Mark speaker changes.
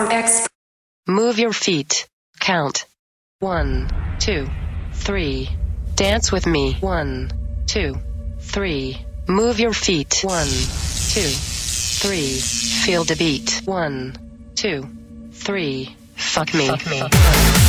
Speaker 1: X.
Speaker 2: Move your feet. Count. 1, 2, 3. Dance with me. 1, 2, 3. Move your feet. 1, 2, 3. Feel the beat. 1, 2, 3. Fuck me.